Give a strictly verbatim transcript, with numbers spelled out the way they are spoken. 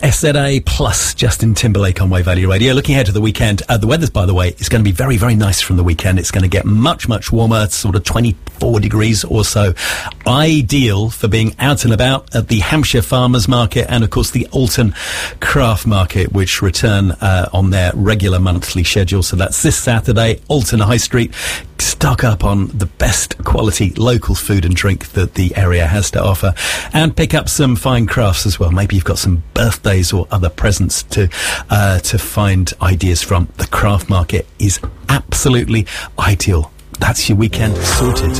S Z A plus Justin Timberlake on Wave Value Radio. Looking ahead to the weekend, uh, the weather's, by the way, is going to be very, very nice from the weekend. It's going to get much, much warmer, sort of twenty-four degrees or so. Ideal for being out and about at the Hampshire Farmers Market and, of course, the Alton Craft Market, which return uh, on their regular monthly schedule. So that's this Saturday, Alton High Street. Stock up on the best quality local food and drink that the area has to offer, and pick up some fine crafts as well. Maybe you've got some birthdays or other presents to uh, to find ideas from. The craft market is absolutely ideal. That's your weekend sorted.